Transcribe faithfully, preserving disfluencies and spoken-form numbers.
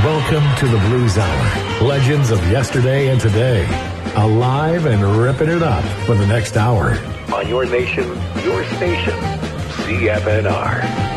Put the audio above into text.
Welcome to the Blues Hour. Legends of yesterday and today. Alive and ripping it up for the next hour. On your nation, your station, C F N R.